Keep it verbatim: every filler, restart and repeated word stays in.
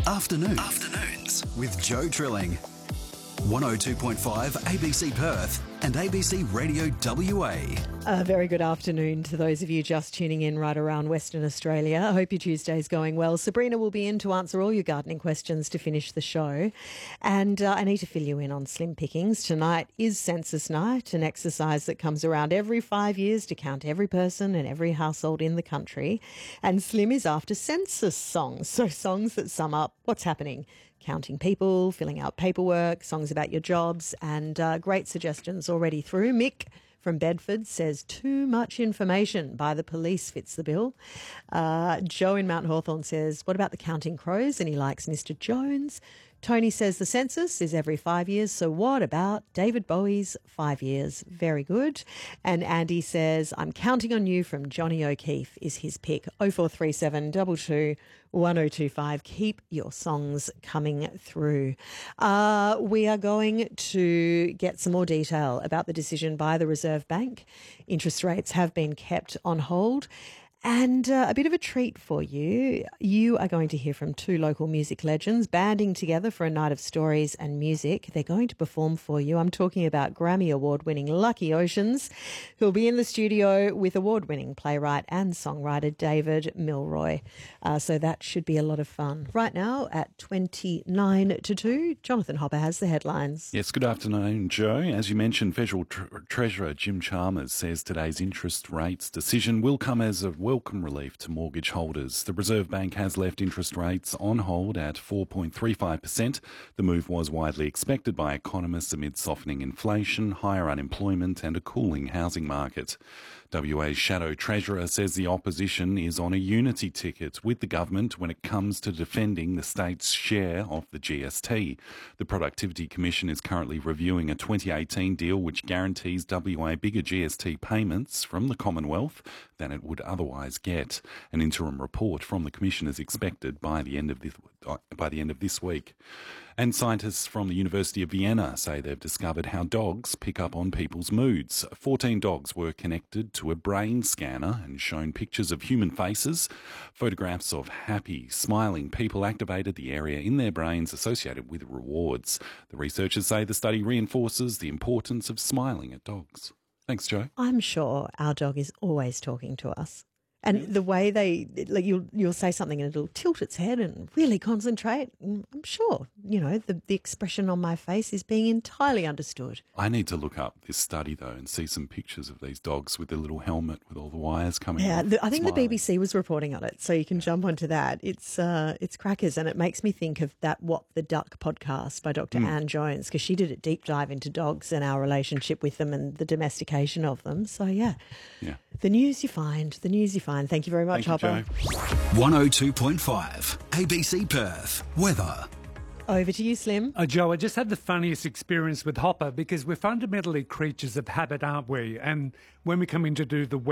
Afternoons. Afternoons with Joe Trilling. one oh two point five A B C Perth and A B C Radio W A. A very good afternoon to those of you just tuning in right around Western Australia. I hope your Tuesday's going well. Sabrina will be in to answer all your gardening questions to finish the show. And uh, I need to fill you in on slim pickings. Tonight is Census Night, an exercise that comes around every five years to count every person and every household in the country. And slim is after census songs, so songs that sum up what's happening. Counting people, filling out paperwork, songs about your jobs, and uh, great suggestions already through. Mick from Bedford says too much information by the police fits the bill. Uh, Joe in Mount Hawthorn says, what about the Counting Crows? And he likes Mister Jones. Tony says the census is every five years, so what about David Bowie's Five Years? Very good. And Andy says, I'm counting on you from Johnny O'Keefe is his pick. oh four three seven, two two, one oh two five. Keep your songs coming through. Uh, we are going to get some more detail about the decision by the Reserve Bank. Interest rates have been kept on hold. And uh, a bit of a treat for you. You are going to hear from two local music legends banding together for a night of stories and music. They're going to perform for you. I'm talking about Grammy Award-winning Lucky Oceans, who'll be in the studio with award-winning playwright and songwriter David Milroy. Uh, so that should be a lot of fun. Right now at twenty-nine to two, Jonathan Hopper has the headlines. Yes, good afternoon, Joe. As you mentioned, Federal Tre- Treasurer Jim Chalmers says today's interest rates decision will come as a welcome relief to mortgage holders. The Reserve Bank has left interest rates on hold at four point three five percent. The move was widely expected by economists amid softening inflation, higher unemployment and a cooling housing market. W A's Shadow Treasurer says the opposition is on a unity ticket with the government when it comes to defending the state's share of the G S T. The Productivity Commission is currently reviewing a twenty eighteen deal which guarantees W A bigger G S T payments from the Commonwealth than it would otherwise get. An interim report from the Commission is expected by the end of this, by the end of this week. And scientists from the University of Vienna say they've discovered how dogs pick up on people's moods. fourteen dogs were connected to a brain scanner and shown pictures of human faces. Photographs of happy, smiling people activated the area in their brains associated with rewards. The researchers say the study reinforces the importance of smiling at dogs. Thanks, Joe. I'm sure our dog is always talking to us. And the way they, like, you'll you'll say something and it'll tilt its head and really concentrate. I'm sure, you know, the, the expression on my face is being entirely understood. I need to look up this study, though, and see some pictures of these dogs with their little helmet with all the wires coming yeah, off. Yeah, I think smiling. the B B C was reporting on it, so you can jump onto that. It's uh, it's crackers, and it makes me think of that What the Duck podcast by Doctor Mm. Anne Jones, because she did a deep dive into dogs and our relationship with them and the domestication of them. So, yeah, yeah. the news you find, the news you find. Thank you very much, Thank Hopper. You, Joe. one oh two point five A B C Perth. Weather. Over to you, Slim. Uh, Joe, I just had the funniest experience with Hopper because we're fundamentally creatures of habit, aren't we? And when we come in to do the